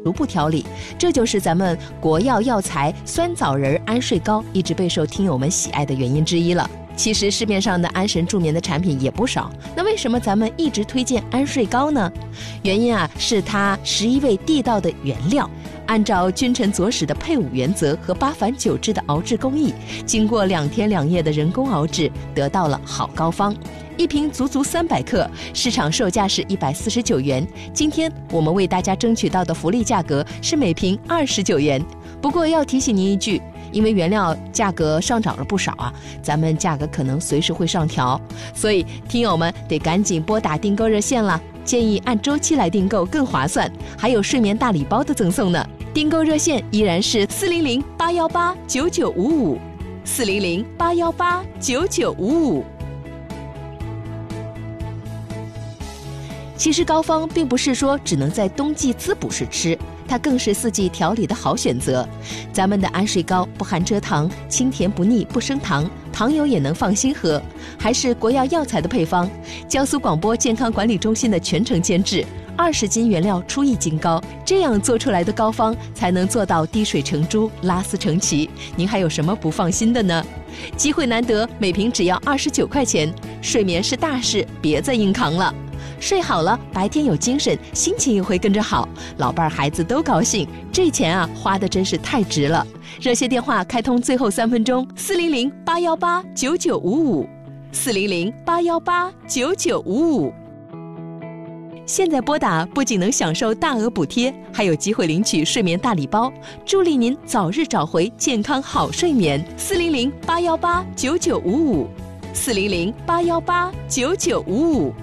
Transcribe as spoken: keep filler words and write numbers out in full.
逐步调理。这就是咱们国药药材酸枣仁安睡膏一直备受听友们喜爱的原因之一了。其实市面上的安神助眠的产品也不少，那为什么咱们一直推荐安睡膏呢？原因啊是它十一味地道的原料，按照君臣佐使的配伍原则和八返九制的熬制工艺，经过两天两夜的人工熬制，得到了好膏方。一瓶足足三百克，市场售价是一百四十九元。今天我们为大家争取到的福利价格是每瓶二十九元。不过要提醒您一句，因为原料价格上涨了不少啊，咱们价格可能随时会上调，所以听友们得赶紧拨打订购热线了。建议按周期来订购更划算，还有睡眠大礼包的赠送呢。订购热线依然是四零零八幺八九九五五，四零零八幺八九九五五。其实膏方并不是说只能在冬季滋补时吃，它更是四季调理的好选择。咱们的安睡膏不含蔗糖，清甜不腻，不升糖，糖友也能放心喝，还是国药药材的配方，江苏广播健康管理中心的全程监制，二十斤原料出一斤膏，这样做出来的膏方才能做到滴水成珠，拉丝成奇。您还有什么不放心的呢？机会难得，每瓶只要二十九块钱，睡眠是大事，别再硬扛了。睡好了，白天有精神，心情也会跟着好，老伴儿孩子都高兴，这钱啊花的真是太值了。热线电话开通最后三分钟，四零零八幺八九九五五，四零零八幺八九九五五。现在拨打不仅能享受大额补贴，还有机会领取睡眠大礼包，助力您早日找回健康好睡眠。四零零八幺八九九五五，四零零八幺八九九五五。